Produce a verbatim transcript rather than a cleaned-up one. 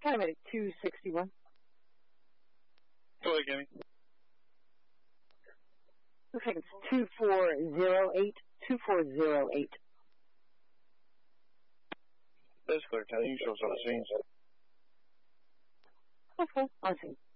Paramedic two sixty-one. Go ahead, Gammy. Looks like it's two four zero eight. two four zero eight. That's clear, Tony. You show us on the scenes. Okay, on scene.